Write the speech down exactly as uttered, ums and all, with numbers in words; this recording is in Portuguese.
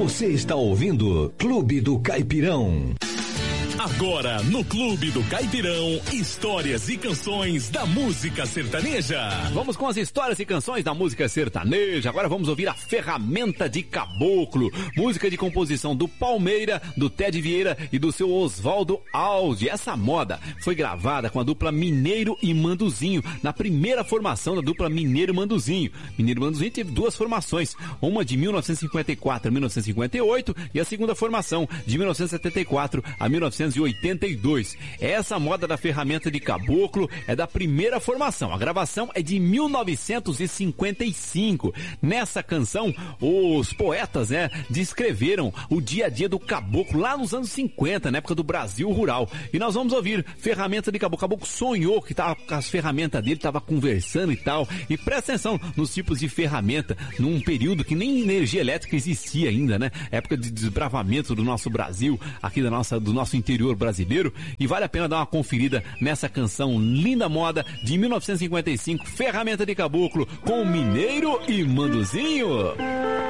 Você está ouvindo Clube do Caipirão. Agora, no Clube do Caipirão, histórias e canções da música sertaneja. Vamos com as histórias e canções da música sertaneja. Agora vamos ouvir a Ferramenta de Caboclo, música de composição do Palmeira, do Ted Vieira e do seu Oswaldo Aldi. Essa moda foi gravada com a dupla Mineiro e Manduzinho, na primeira formação da dupla Mineiro e Manduzinho. Mineiro e Manduzinho teve duas formações, uma de mil novecentos e cinquenta e quatro a mil novecentos e cinquenta e oito e a segunda formação de mil novecentos e setenta e quatro a mil novecentos e oitenta e dois. Essa moda da Ferramenta de Caboclo é da primeira formação. A gravação é de mil novecentos e cinquenta e cinco. Nessa canção, os poetas, né, descreveram o dia a dia do caboclo lá nos anos cinquenta, na época do Brasil rural. E nós vamos ouvir Ferramenta de Caboclo. O caboclo sonhou que tava com as ferramentas dele, tava conversando e tal. E presta atenção nos tipos de ferramenta, num período que nem energia elétrica existia ainda, né? Época de desbravamento do nosso Brasil, aqui da nossa, do nosso interior brasileiro. E vale a pena dar uma conferida nessa canção linda moda de mil novecentos e cinquenta e cinco, Ferramenta de Caboclo, com Mineiro e Manduzinho.